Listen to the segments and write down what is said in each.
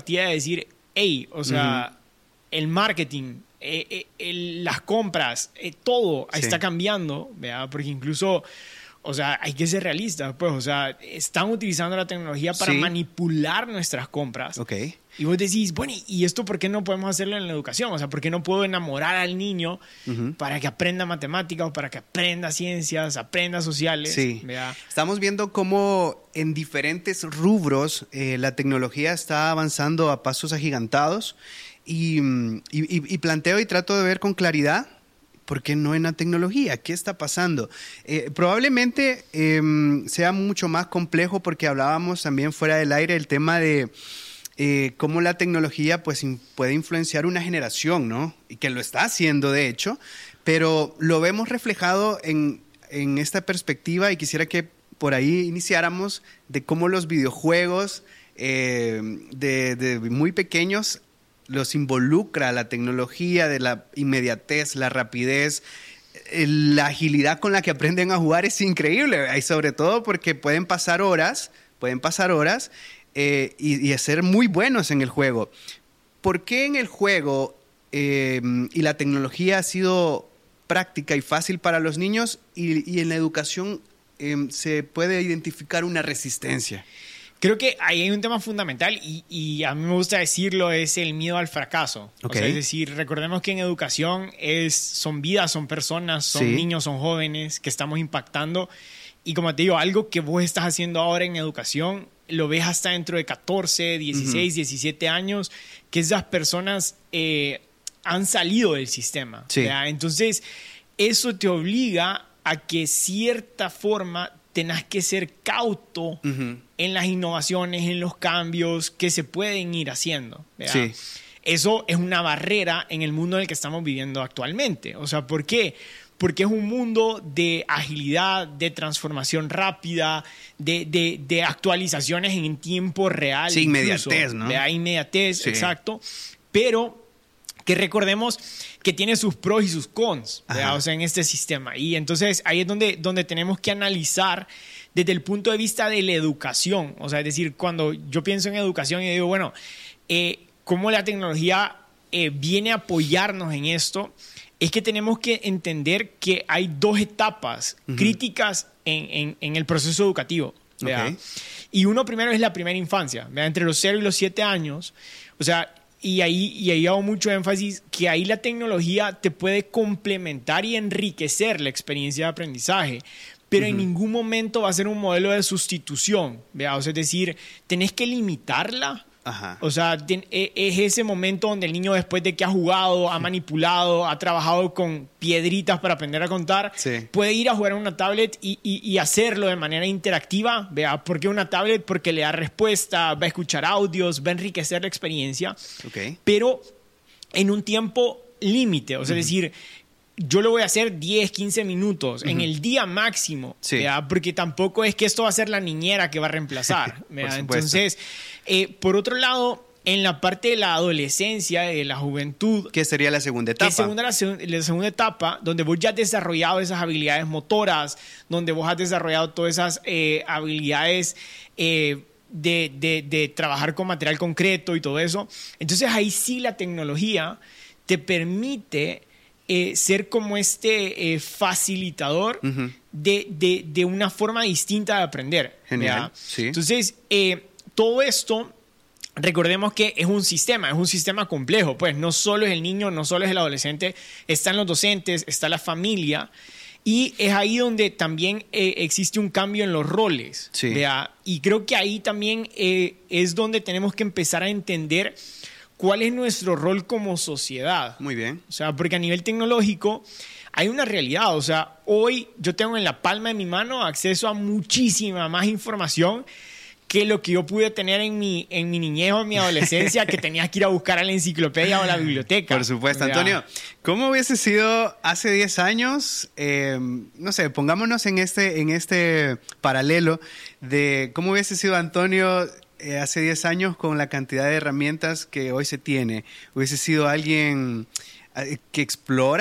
de decir, hey, o sea, el marketing, las compras, todo está cambiando, ¿verdad? Porque incluso, o sea, hay que ser realistas, pues, o sea, están utilizando la tecnología para manipular nuestras compras. Okay. Y vos decís, bueno, ¿y esto por qué no podemos hacerlo en la educación? O sea, ¿por qué no puedo enamorar al niño para que aprenda matemáticas o para que aprenda ciencias, aprenda sociales? Sí. ¿Verdad? Estamos viendo cómo en diferentes rubros la tecnología está avanzando a pasos agigantados y planteo y trato de ver con claridad por qué no en la tecnología, qué está pasando. Probablemente sea mucho más complejo porque hablábamos también fuera del aire el tema de cómo la tecnología pues, puede influenciar una generación, ¿no? Y que lo está haciendo, de hecho, pero lo vemos reflejado en esta perspectiva y quisiera que por ahí iniciáramos de cómo los videojuegos de muy pequeños los involucra la tecnología, de la inmediatez, la rapidez, la agilidad con la que aprenden a jugar es increíble, y sobre todo porque pueden pasar horas y ser muy buenos en el juego. ¿Por qué en el juego y la tecnología ha sido práctica y fácil para los niños y en la educación se puede identificar una resistencia? Creo que ahí hay un tema fundamental y a mí me gusta decirlo, es el miedo al fracaso. Okay. O sea, es decir, recordemos que en educación son vidas, son personas, son niños, son jóvenes que estamos impactando. Y como te digo, algo que vos estás haciendo ahora en educación lo ves hasta dentro de 14, 16, 17 años, que esas personas han salido del sistema. Sí. Entonces, eso te obliga a que cierta forma tenés que ser cauto en las innovaciones, en los cambios que se pueden ir haciendo. Sí. Eso es una barrera en el mundo en el que estamos viviendo actualmente. O sea, ¿por qué? Porque es un mundo de agilidad, de transformación rápida, de actualizaciones en tiempo real. Sí, inmediatez, ¿no? Inmediatez, exacto. Pero que recordemos que tiene sus pros y sus cons, o sea, en este sistema. Y entonces ahí es donde tenemos que analizar desde el punto de vista de la educación. O sea, es decir, cuando yo pienso en educación y digo, bueno, cómo la tecnología viene a apoyarnos en esto, es que tenemos que entender que hay dos etapas críticas en el proceso educativo. Okay. Y uno primero es la primera infancia, entre los 0 y los 7 años. O sea, y ahí hago mucho énfasis que ahí la tecnología te puede complementar y enriquecer la experiencia de aprendizaje, pero en ningún momento va a ser un modelo de sustitución. O sea, es decir, tenés que limitarla. O sea, es ese momento donde el niño, después de que ha jugado, ha manipulado, ha trabajado con piedritas para aprender a contar, puede ir a jugar en una tablet y hacerlo de manera interactiva. ¿Por qué una tablet? Porque le da respuesta, va a escuchar audios, va a enriquecer la experiencia, pero en un tiempo límite. O sea, es decir, yo lo voy a hacer 10, 15 minutos en el día máximo, porque tampoco es que esto va a ser la niñera que va a reemplazar. Entonces, por otro lado, en la parte de la adolescencia, de la juventud... ¿Qué sería la segunda etapa? La segunda etapa, donde vos ya has desarrollado esas habilidades motoras, donde vos has desarrollado todas esas habilidades de trabajar con material concreto y todo eso. Entonces, ahí sí la tecnología te permite ser como este facilitador de una forma distinta de aprender. Genial. Sí. Entonces, todo esto, recordemos que es un sistema complejo. Pues no solo es el niño, no solo es el adolescente, están los docentes, está la familia. Y es ahí donde también existe un cambio en los roles. Y creo que ahí también es donde tenemos que empezar a entender cuál es nuestro rol como sociedad. Muy bien. O sea, porque a nivel tecnológico hay una realidad. O sea, hoy yo tengo en la palma de mi mano acceso a muchísima más información que lo que yo pude tener en mi niñez o en mi adolescencia, que tenías que ir a buscar a la enciclopedia o a la biblioteca. Por supuesto. Antonio, ¿cómo hubiese sido hace 10 años? No sé, pongámonos en este paralelo de cómo hubiese sido Antonio hace 10 años con la cantidad de herramientas que hoy se tiene. ¿Hubiese sido alguien que explora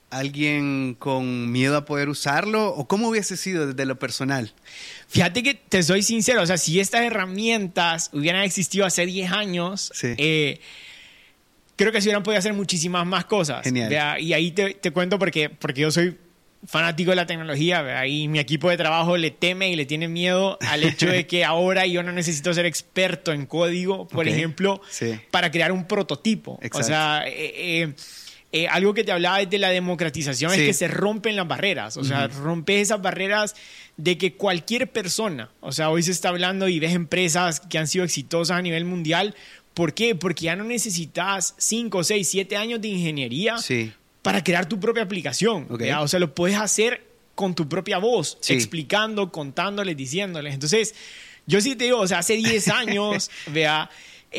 ¿Alguien con miedo a poder usarlo? ¿O cómo hubiese sido desde lo personal? Fíjate que te soy sincero, o sea, si estas herramientas hubieran existido hace 10 años, Sí. Creo que se hubieran podido hacer muchísimas más cosas. Genial. ¿Vea? Y ahí te cuento porque yo soy fanático de la tecnología, ¿vea? Y mi equipo de trabajo le teme y le tiene miedo al hecho de que ahora yo no necesito ser experto en código, por ejemplo, Sí. para crear un prototipo. Exacto. O sea, algo que te hablaba de la democratización Sí. es que se rompen las barreras. O sea, rompes esas barreras de que cualquier persona, o sea, hoy se está hablando y ves empresas que han sido exitosas a nivel mundial. ¿Por qué? Porque ya no necesitas 5, 6, 7 años de ingeniería Sí. para crear tu propia aplicación. Ok. ¿Vea? O sea, lo puedes hacer con tu propia voz, Sí. explicando, contándoles, diciéndoles. Entonces, yo sí te digo, o sea, hace 10 años, vea,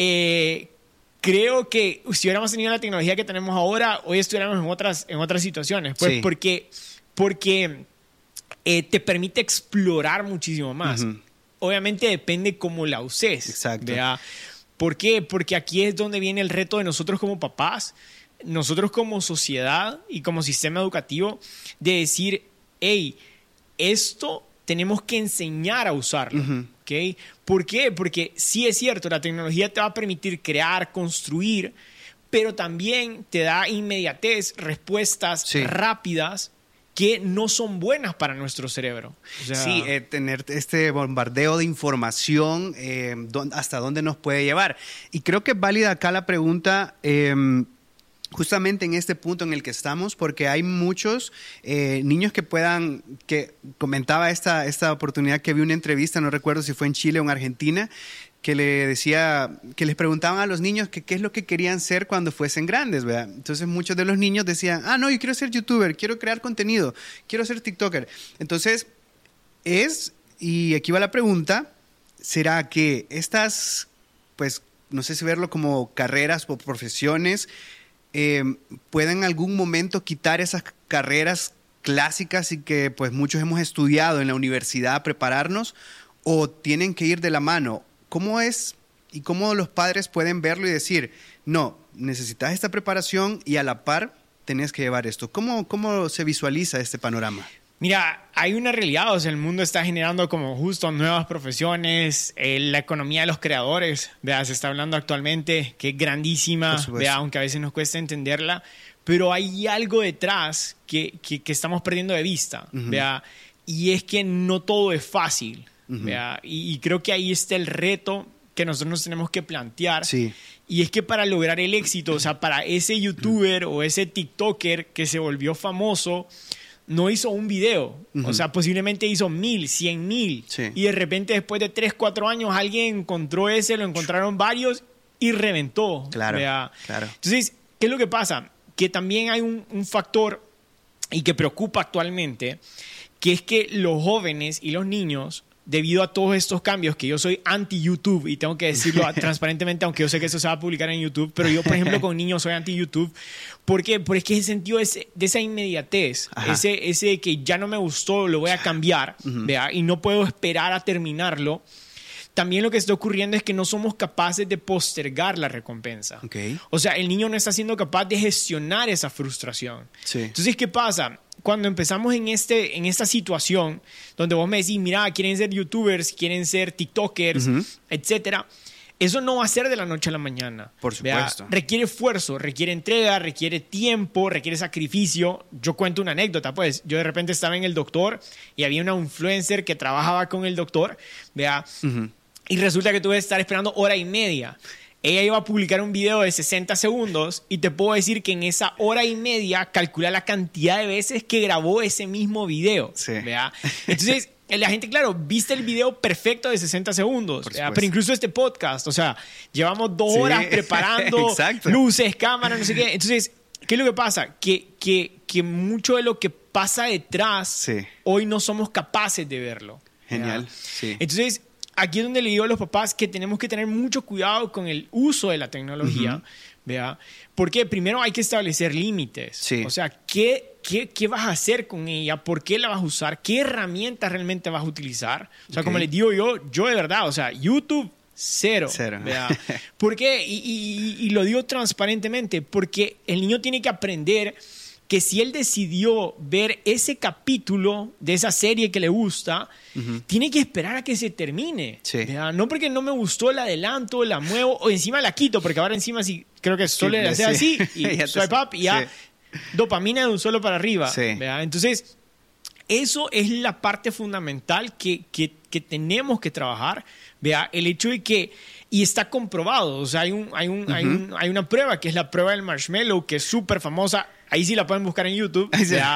creo que si hubiéramos tenido la tecnología que tenemos ahora, hoy estuviéramos en otras situaciones. Pues Sí. porque te permite explorar muchísimo más. Ujú. Obviamente depende cómo la uses. Exacto. ¿Vea? ¿Por qué? Porque aquí es donde viene el reto de nosotros como papás, nosotros como sociedad y como sistema educativo, de decir, hey, esto tenemos que enseñar a usarlo. Ujú. ¿Okay? ¿Por qué? Porque sí es cierto, la tecnología te va a permitir crear, construir, pero también te da inmediatez, respuestas Sí. rápidas que no son buenas para nuestro cerebro. O sea, Sí, tener este bombardeo de información, hasta dónde nos puede llevar. Y creo que es válida acá la pregunta, justamente en este punto en el que estamos, porque hay muchos niños que comentaba esta oportunidad que vi una entrevista, no recuerdo si fue en Chile o en Argentina, que les preguntaban a los niños qué es lo que querían ser cuando fuesen grandes, ¿verdad? Entonces muchos de los niños decían, no, yo quiero ser youtuber, quiero crear contenido, quiero ser tiktoker. Entonces, y aquí va la pregunta, ¿será que estas, pues, no sé si verlo como carreras o profesiones, pueden en algún momento quitar esas carreras clásicas y que pues muchos hemos estudiado en la universidad a prepararnos, o tienen que ir de la mano? ¿Cómo es y cómo los padres pueden verlo y decir, no, necesitas esta preparación y a la par tenés que llevar esto? ¿Cómo se visualiza este panorama? Mira, hay una realidad, o sea, el mundo está generando como justo nuevas profesiones, la economía de los creadores, vea, se está hablando actualmente, que es grandísima, vea, aunque a veces nos cuesta entenderla, pero hay algo detrás que estamos perdiendo de vista, vea, y es que no todo es fácil. ¿Vea? Y creo que ahí está el reto que nosotros nos tenemos que plantear. Sí. Y es que para lograr el éxito, o sea, para ese youtuber o ese tiktoker que se volvió famoso, no hizo un video. O sea, posiblemente hizo 1,000, 100,000. Sí. Y de repente, después de 3, 4 años, alguien encontró ese, lo encontraron varios y reventó. Claro, ¿vea? claro. Entonces, ¿qué es lo que pasa? Que también hay un factor y que preocupa actualmente, que es que los jóvenes y los niños, debido a todos estos cambios, que yo soy anti-YouTube y tengo que decirlo transparentemente, aunque yo sé que eso se va a publicar en YouTube, pero yo, por ejemplo, con niños soy anti-YouTube. ¿Por qué? Porque es que ese sentido de esa inmediatez, ese que ya no me gustó, lo voy a cambiar, ¿vea? Y no puedo esperar a terminarlo. También lo que está ocurriendo es que no somos capaces de postergar la recompensa. Okay. O sea, el niño no está siendo capaz de gestionar esa frustración. Sí. Entonces, ¿qué pasa? Cuando empezamos en esta situación donde vos me decís, mira, quieren ser youtubers, quieren ser tiktokers, etcétera, eso no va a ser de la noche a la mañana. Por supuesto. ¿Vea? Requiere esfuerzo, requiere entrega, requiere tiempo, requiere sacrificio. Yo cuento una anécdota, pues. Yo de repente estaba en el doctor y había una influencer que trabajaba con el doctor, ¿vea? Y resulta que tuve que estar esperando 1:30. Ella iba a publicar un video de 60 segundos y te puedo decir que en esa 1:30 calcula la cantidad de veces que grabó ese mismo video. Sí. ¿Vea? Entonces, la gente, claro, viste el video perfecto de 60 segundos. Pero incluso este podcast, o sea, llevamos 2 horas preparando luces, cámaras, no sé qué. Entonces, ¿qué es lo que pasa? Que mucho de lo que pasa detrás, hoy no somos capaces de verlo. Genial. Sí. Entonces, aquí es donde le digo a los papás que tenemos que tener mucho cuidado con el uso de la tecnología, ¿vea? Porque primero hay que establecer límites. Sí. O sea, ¿qué vas a hacer con ella? ¿Por qué la vas a usar? ¿Qué herramientas realmente vas a utilizar? O sea, como les digo yo de verdad, o sea, YouTube, cero. ¿Vea? ¿Por qué? Y lo digo transparentemente, porque el niño tiene que aprender que si él decidió ver ese capítulo de esa serie que le gusta, tiene que esperar a que se termine. Sí. No porque no me gustó, la adelanto, la muevo o encima la quito, porque ahora encima sí creo que solo le hace así y swipe up y ya dopamina de un solo para arriba. Sí. Entonces, eso es la parte fundamental que tenemos que trabajar. El hecho de que, y está comprobado, o sea, hay una prueba que es la prueba del marshmallow, que es súper famosa. Ahí sí la pueden buscar en YouTube,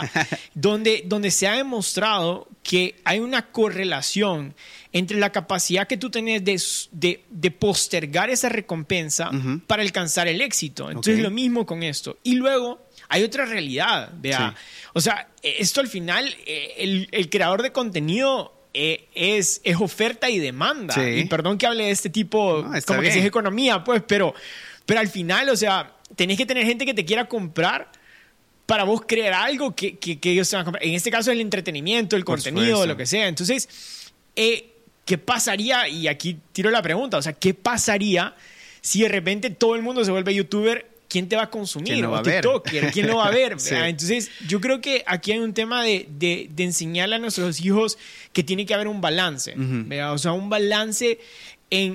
donde se ha demostrado que hay una correlación entre la capacidad que tú tenés de postergar esa recompensa para alcanzar el éxito. Entonces, lo mismo con esto. Y luego hay otra realidad, Sí. O sea, esto al final, el creador de contenido es oferta y demanda. Sí. Y perdón que hable de este tipo, como bien. Que si es economía, pues, pero al final, o sea, tenés que tener gente que te quiera comprar para vos crear algo que ellos se van a comprar. En este caso, el entretenimiento, el contenido, lo que sea. Entonces, ¿qué pasaría? Y aquí tiro la pregunta, o sea, ¿qué pasaría si de repente todo el mundo se vuelve youtuber? ¿Quién te va a consumir? ¿Quién lo va a ver? ¿Quién lo va a ver? Sí. Entonces, yo creo que aquí hay un tema de enseñarle a nuestros hijos que tiene que haber un balance. O sea, un balance en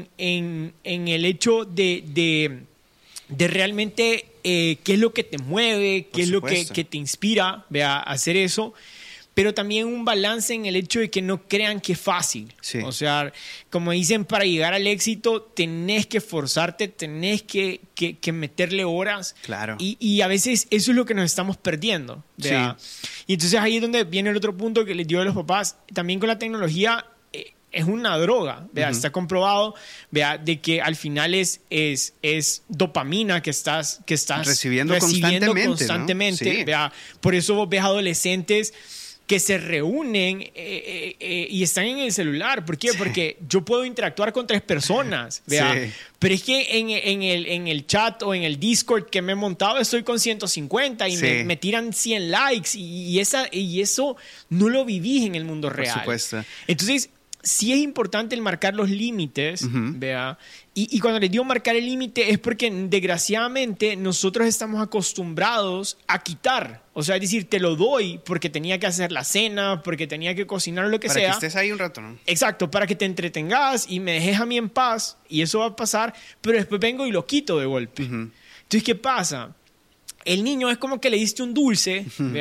el hecho de realmente qué es lo que te mueve, qué es lo que te inspira a hacer eso. Pero también un balance en el hecho de que no crean que es fácil. Sí. O sea, como dicen, para llegar al éxito tenés que esforzarte, tenés que meterle horas. Claro. Y a veces eso es lo que nos estamos perdiendo. Sí. Y entonces ahí es donde viene el otro punto que les digo a los papás. También con la tecnología es una droga. Está comprobado de que al final es dopamina que estás recibiendo constantemente. ¿no? Sí. Por eso vos ves adolescentes que se reúnen y están en el celular. ¿Por qué? Sí. Porque yo puedo interactuar con 3 personas, sí. Pero es que en el chat o en el Discord que me he montado estoy con 150 y sí. me tiran 100 likes y eso no lo vivís en el mundo real. Por supuesto. Entonces, sí es importante el marcar los límites, y cuando les digo marcar el límite es porque desgraciadamente nosotros estamos acostumbrados a quitar. O sea, es decir, te lo doy porque tenía que hacer la cena, porque tenía que cocinar o lo que sea. Para que estés ahí un rato, ¿no? Exacto, para que te entretengas y me dejes a mí en paz, y eso va a pasar, pero después vengo y lo quito de golpe. Entonces, ¿qué pasa? El niño es como que le diste un dulce,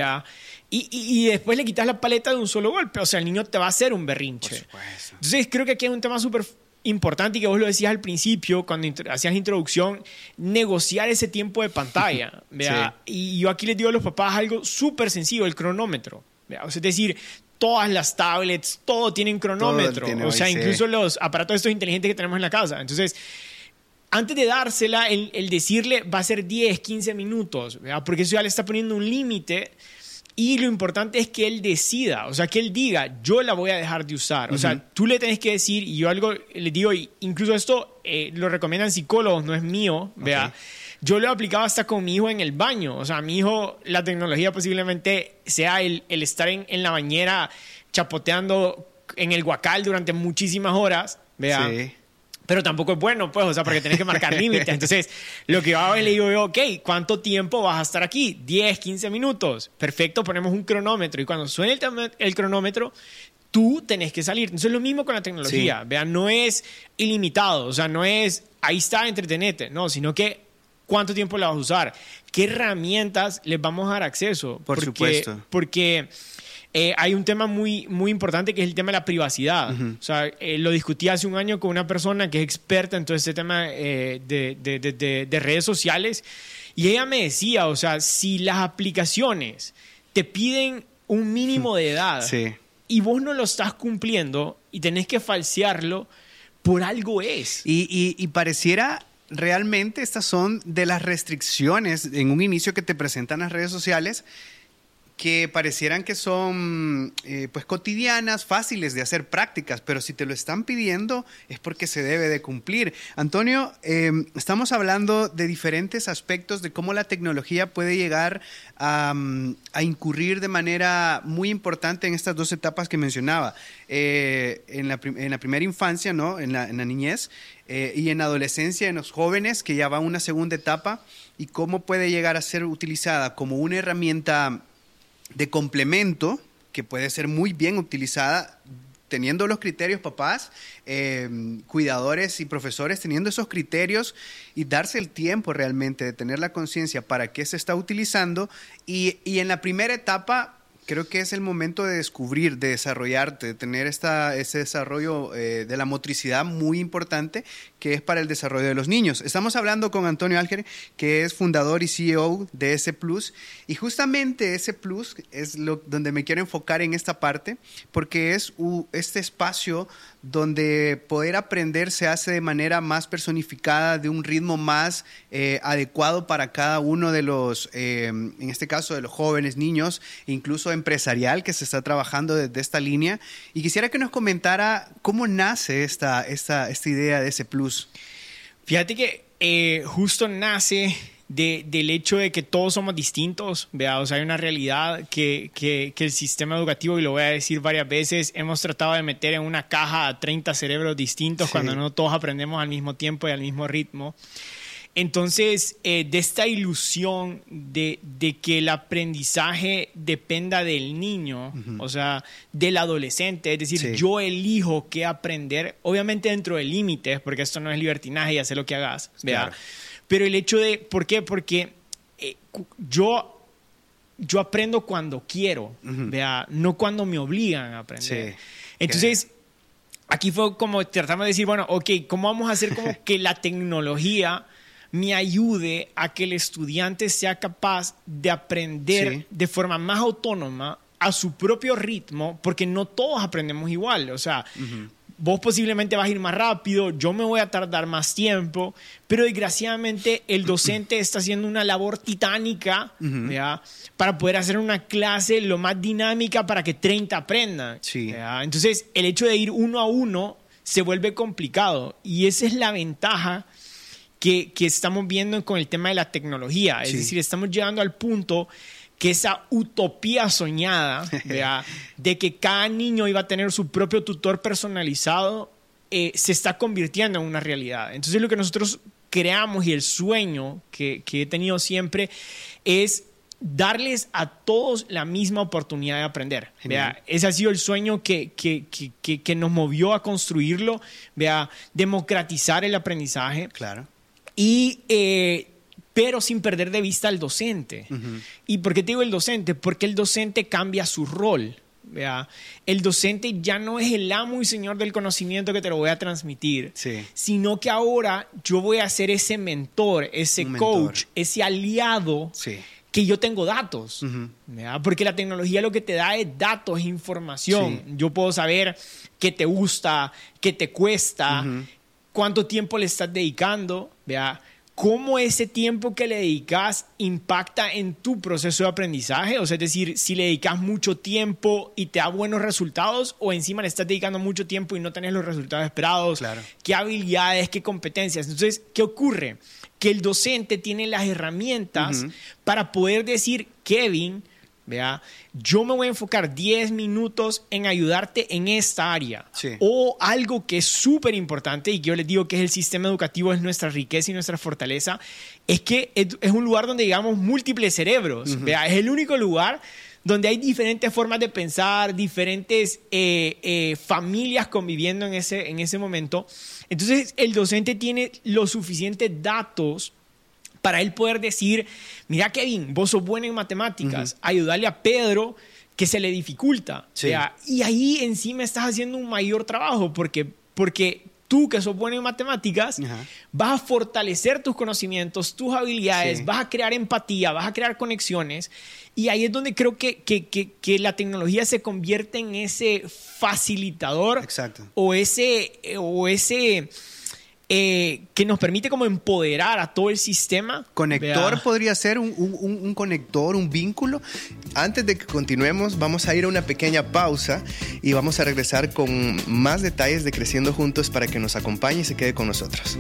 y después le quitas la paleta de un solo golpe. O sea, el niño te va a hacer un berrinche. Por supuesto. Entonces, creo que aquí hay un tema súper importante y que vos lo decías al principio, cuando hacías introducción, negociar ese tiempo de pantalla. Sí. Y yo aquí les digo a los papás algo súper sencillo, el cronómetro. O sea, es decir, todas las tablets, todo tienen cronómetro. O sea, incluso los aparatos estos inteligentes que tenemos en la casa. Entonces, antes de dársela, el decirle va a ser 10, 15 minutos, porque eso ya le está poniendo un límite. Y lo importante es que él decida, o sea, que él diga, yo la voy a dejar de usar. O sea, tú le tenés que decir, y yo algo le digo, incluso esto lo recomiendan psicólogos, no es mío, ¿vea? Yo lo he aplicado hasta con mi hijo en el baño. O sea, mi hijo, la tecnología posiblemente sea el estar en la bañera chapoteando en el guacal durante muchísimas horas, ¿vea? Sí. Pero tampoco es bueno, pues, o sea, porque tenés que marcar límites. Entonces, lo que hago es le digo yo, ok, ¿cuánto tiempo vas a estar aquí? 10, 15 minutos. Perfecto, ponemos un cronómetro. Y cuando suene el cronómetro, tú tenés que salir. Entonces, es lo mismo con la tecnología. Sí. Vean, no es ilimitado. O sea, no es, ahí está, entretenete. No, sino que, ¿cuánto tiempo la vas a usar? ¿Qué herramientas les vamos a dar acceso? Por supuesto. Porque hay un tema muy, muy importante que es el tema de la privacidad. O sea, lo discutí hace un año con una persona que es experta en todo este tema de redes sociales, y ella me decía, o sea, si las aplicaciones te piden un mínimo de edad y vos no lo estás cumpliendo y tenés que falsearlo, por algo es. Y pareciera... Realmente estas son de las restricciones en un inicio que te presentan las redes sociales, que parecieran que son pues cotidianas, fáciles de hacer prácticas, pero si te lo están pidiendo es porque se debe de cumplir. Antonio, estamos hablando de diferentes aspectos de cómo la tecnología puede llegar a incurrir de manera muy importante en estas dos etapas que mencionaba, en la primera infancia, ¿no? en la niñez, y en la adolescencia, en los jóvenes, que ya va a una segunda etapa, y cómo puede llegar a ser utilizada como una herramienta de complemento que puede ser muy bien utilizada teniendo los criterios, papás, cuidadores y profesores teniendo esos criterios y darse el tiempo realmente de tener la conciencia para qué se está utilizando. Y en la primera etapa creo que es el momento de descubrir, de desarrollarte, de tener ese desarrollo de la motricidad muy importante que es para el desarrollo de los niños. Estamos hablando con Antonio Alger, que es fundador y CEO de S+, y justamente S+ es donde me quiero enfocar en esta parte, porque es este espacio donde poder aprender se hace de manera más personificada, de un ritmo más adecuado para cada uno de los, en este caso de los jóvenes, niños, incluso empresarial, que se está trabajando desde esta línea. Y quisiera que nos comentara cómo nace esta idea de S+. Fíjate que justo nace del hecho de que todos somos distintos, ¿verdad? O sea, hay una realidad que el sistema educativo, y lo voy a decir varias veces, hemos tratado de meter en una caja a 30 cerebros distintos, sí, cuando no todos aprendemos al mismo tiempo y al mismo ritmo. Entonces, de esta ilusión de que el aprendizaje dependa del niño, o sea, del adolescente, es decir, sí, yo elijo qué aprender, obviamente dentro de límites, porque esto no es libertinaje y hacer lo que hagas, ¿verdad? Claro. Pero el hecho de, ¿por qué? Porque yo aprendo cuando quiero, ¿verdad? No cuando me obligan a aprender. Sí. Entonces, aquí fue como tratamos de decir, bueno, ok, ¿cómo vamos a hacer como que la tecnología me ayude a que el estudiante sea capaz de aprender, sí, de forma más autónoma, a su propio ritmo? Porque no todos aprendemos igual. O sea, vos posiblemente vas a ir más rápido, yo me voy a tardar más tiempo, pero desgraciadamente el docente está haciendo una labor titánica, ¿verdad?, para poder hacer una clase lo más dinámica para que 30 aprendan. Sí. Entonces, el hecho de ir uno a uno se vuelve complicado, y esa es la ventaja que estamos viendo con el tema de la tecnología. Es decir, estamos llegando al punto que esa utopía soñada, ¿verdad?, de que cada niño iba a tener su propio tutor personalizado, se está convirtiendo en una realidad. Entonces, lo que nosotros creamos y el sueño que he tenido siempre es darles a todos la misma oportunidad de aprender. ¿Verdad? Ese ha sido el sueño que nos movió a construirlo, ¿verdad?, democratizar el aprendizaje. Claro. Y pero sin perder de vista al docente. ¿Y por qué te digo el docente? Porque el docente cambia su rol, ¿verdad? El docente ya no es el amo y señor del conocimiento que te lo voy a transmitir, sí, sino que ahora yo voy a ser ese mentor, ese coach, ese aliado, sí, que yo tengo datos, ¿verdad? Porque la tecnología lo que te da es datos, información. Sí. Yo puedo saber qué te gusta, qué te cuesta, cuánto tiempo le estás dedicando, ¿verdad?, cómo ese tiempo que le dedicas impacta en tu proceso de aprendizaje. O sea, es decir, si le dedicas mucho tiempo y te da buenos resultados, o encima le estás dedicando mucho tiempo y no tenés los resultados esperados. Claro. ¿Qué habilidades, qué competencias? Entonces, ¿qué ocurre? Que el docente tiene las herramientas para poder decir, Kevin, ¿vea?, yo me voy a enfocar 10 minutos en ayudarte en esta área. Sí. O algo que es súper importante, y que yo les digo que es el sistema educativo, es nuestra riqueza y nuestra fortaleza, es que es un lugar donde, digamos, múltiples cerebros. ¿Vea? Es el único lugar donde hay diferentes formas de pensar, diferentes familias conviviendo en ese momento. Entonces, el docente tiene los suficientes datos para él poder decir, mira, Kevin, vos sos bueno en matemáticas, ayudarle a Pedro que se le dificulta. Sí. Y ahí encima estás haciendo un mayor trabajo, porque tú, que sos bueno en matemáticas, vas a fortalecer tus conocimientos, tus habilidades, vas a crear empatía, vas a crear conexiones. Y ahí es donde creo que la tecnología se convierte en ese facilitador. Exacto. o ese que nos permite como empoderar a todo el sistema. Conector podría ser un conector, un vínculo. Antes de que continuemos, vamos a ir a una pequeña pausa y vamos a regresar con más detalles de Creciendo Juntos para que nos acompañe y se quede con nosotros.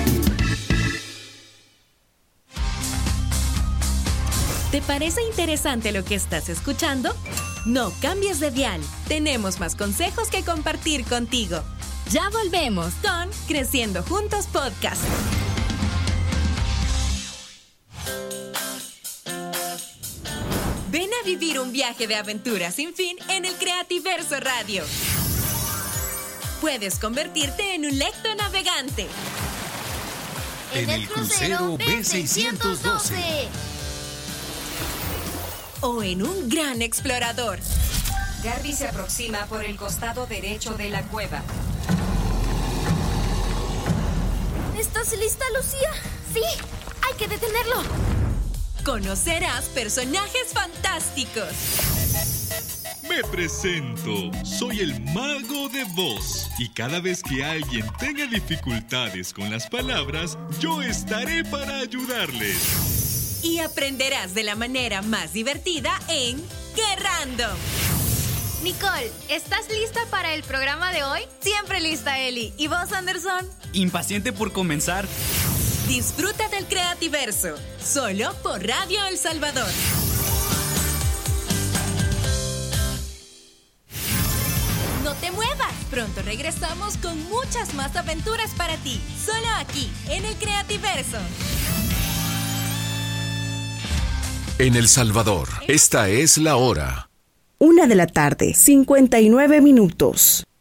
¿Te parece interesante lo que estás escuchando? No cambies de dial. Tenemos más consejos que compartir contigo. Ya volvemos con Creciendo Juntos Podcast. Ven a vivir un viaje de aventura sin fin en el Creativerso Radio. Puedes convertirte en un lectonavegante. En el crucero B612. O en un gran explorador. Garby se aproxima por el costado derecho de la cueva. ¿Estás lista, Lucía? Sí, hay que detenerlo. Conocerás personajes fantásticos. Me presento, soy el mago de voz y cada vez que alguien tenga dificultades con las palabras, yo estaré para ayudarles. Y aprenderás de la manera más divertida en Guerrando. Nicole, ¿estás lista para el programa de hoy? Siempre lista, Eli. ¿Y vos, Anderson? Impaciente por comenzar. Disfruta del Creativerso, solo por Radio El Salvador. No te muevas, pronto regresamos con muchas más aventuras para ti, solo aquí, en el Creativerso. En El Salvador, esta es la hora. 1:59 p.m.